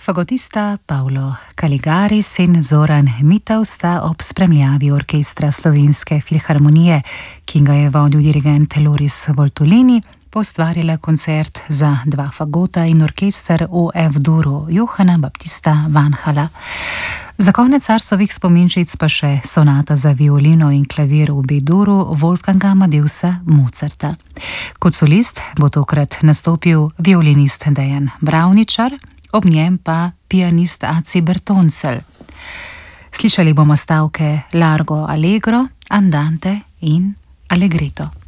Fagotista Paolo Caligaris in Zoran Mitov sta ob spremljavi orkestra Slovenske filharmonije, ki ga je vodil dirigent Loris Voltolini, poustvarila koncert za dva fagota in orkester v F-duru Johana Baptista Vanhala. Za konec Arsovih spominčic pa še sonata za violino in klavir v B-duru Wolfganga Amadeusa Mozarta. Kot solist bo tokrat nastopil violinist Dejan Bravničar, ob njem pa pianist Aci Bertoncel. Slišali bomo stavke Largo Allegro, Andante in Allegretto.